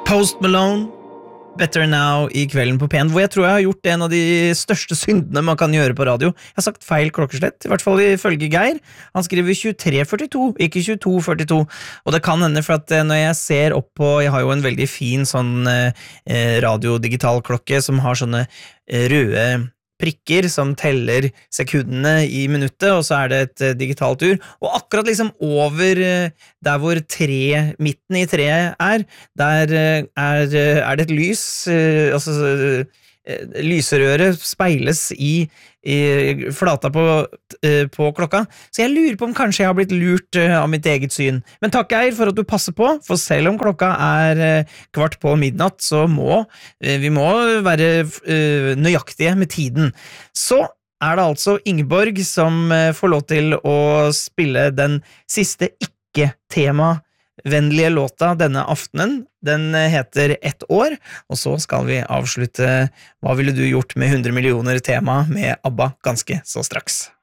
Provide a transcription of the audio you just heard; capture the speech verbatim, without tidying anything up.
Post Malone, Better Now I kvelden på P en, hvor jeg tror jeg har gjort en av de største syndene man kan gjøre på radio. Jeg har sagt feil klokkeslett, I hvert fall ifølge Geir. Han skriver tjuetre førtito, ikke tjueto førtito. Og det kan hende for at når jeg ser opp på, jeg har jo en veldig fin sånn eh, radiodigital klokke som har sånne eh, røde prikker som teller sekundene I minuttet, og så er det et uh, digitalt ur, og akkurat liksom over uh, der hvor tre, midten I treet er, der uh, er, uh, er det et lys, uh, altså uh, lyserøret speiles I, I flata på, uh, på klokka, så jeg lurer på om kanskje jeg har blitt lurt uh, av mitt eget syn. Men takk Geir for at du passer på, for selv om klokka er uh, kvart på midnatt, så må uh, vi må være uh, nøyaktige med tiden. Så er det altså Ingeborg som uh, får lov til å spille den siste ikke-tema vennlige låta denne aftenen. Den heter Ett år, og så skal vi avslutte Hva ville du gjort med hundre millioner tema med ABBA ganske så straks.